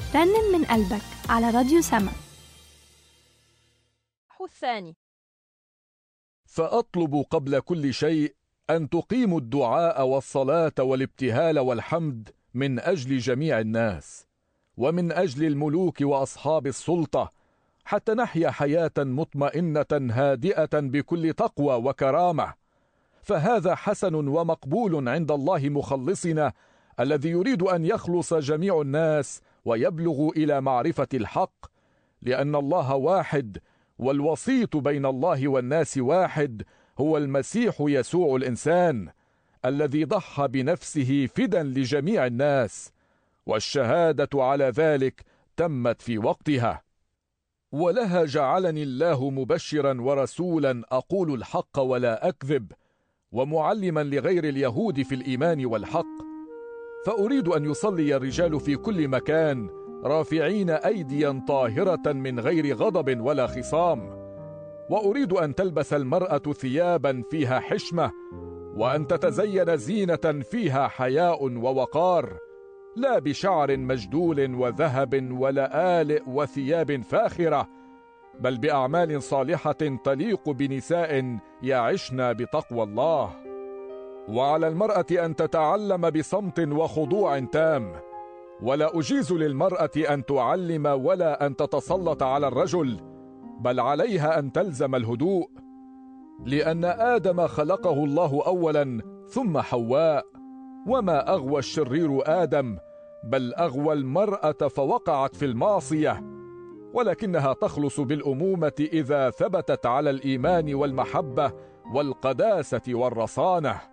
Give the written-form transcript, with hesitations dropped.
رنم من قلبك على راديو سما. الثاني: فأطلب قبل كل شيء أن تقيموا الدعاء والصلاة والابتهال والحمد من أجل جميع الناس ومن أجل الملوك وأصحاب السلطة، حتى نحيا حياة مطمئنة هادئة بكل تقوى وكرامة، فهذا حسن ومقبول عند الله مخلصنا، الذي يريد أن يخلص جميع الناس ويبلغ إلى معرفة الحق، لأن الله واحد، والوسيط بين الله والناس واحد، هو المسيح يسوع الإنسان، الذي ضحى بنفسه فدا لجميع الناس، والشهادة على ذلك تمت في وقتها. ولها جعلني الله مبشرا ورسولا أقول الحق ولا أكذب، ومعلما لغير اليهود في الإيمان والحق. فأريد أن يصلي الرجال في كل مكان رافعين أيديا طاهرة من غير غضب ولا خصام، وأريد أن تلبس المرأة ثيابا فيها حشمة، وأن تتزين زينة فيها حياء ووقار، لا بشعر مجدول وذهب ولا آلئ وثياب فاخرة، بل بأعمال صالحة تليق بنساء يعشن بتقوى الله. وعلى المرأة أن تتعلم بصمت وخضوع تام، ولا أجيز للمرأة أن تعلم ولا أن تتسلط على الرجل، بل عليها أن تلزم الهدوء، لأن آدم خلقه الله أولا ثم حواء، وما أغوى الشرير آدم، بل أغوى المرأة فوقعت في المعصية، ولكنها تخلص بالأمومة إذا ثبتت على الإيمان والمحبة والقداسة والرصانة.